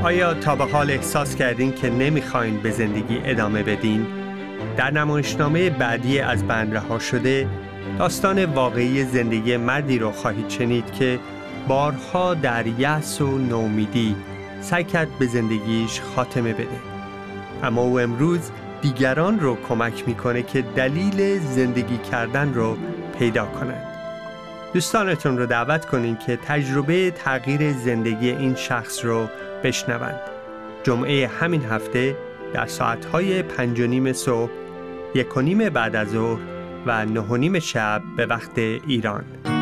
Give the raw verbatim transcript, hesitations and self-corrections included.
آیا تا به حال احساس کردین که نمیخواین به زندگی ادامه بدین؟ در نمایشنامه بعدی از بند رها شده داستان واقعی زندگی مردی رو خواهید شنید که بارها در یأس و نومیدی سعی کرد به زندگیش خاتمه بده، اما او امروز دیگران رو کمک میکنه که دلیل زندگی کردن رو پیدا کنند. دوستانتون رو دعوت کنین که تجربه تغییر زندگی این شخص رو بشنوند. جمعه همین هفته در ساعتهای پنج و نیم صبح، یک و نیم بعد از ظهر و نه و نیم شب به وقت ایران.